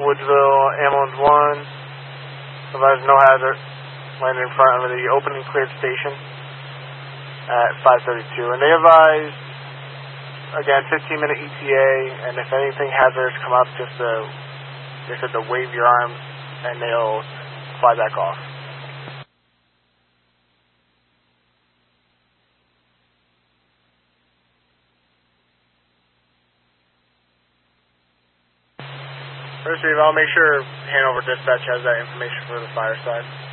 Woodsville, ambulance 1. Advise no hazard. Landed in front of the open and cleared station at 5:32. And they advised, again, 15-minute ETA, and if anything hazardous come up, just they said to wave your arms and they'll fly back off. First, I'll make sure Hanover Dispatch has that information for the fire side.